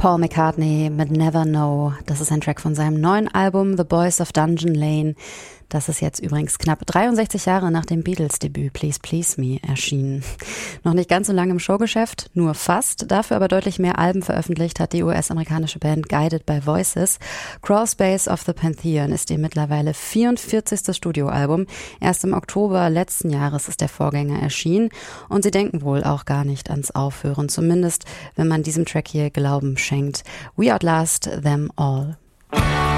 Paul McCartney mit Never Know. Das ist ein Track von seinem neuen Album The Boys of Dungeon Lane. Das ist jetzt übrigens knapp 63 Jahre nach dem Beatles-Debüt Please Please Me erschienen. Noch nicht ganz so lange im Showgeschäft, nur fast. Dafür aber deutlich mehr Alben veröffentlicht hat die US-amerikanische Band Guided by Voices. Crawl Space of the Pantheon ist ihr mittlerweile 44. Studioalbum. Erst im Oktober letzten Jahres ist der Vorgänger erschienen. Und sie denken wohl auch gar nicht ans Aufhören. Zumindest, wenn man diesem Track hier Glauben schenkt. We Outlast Them All.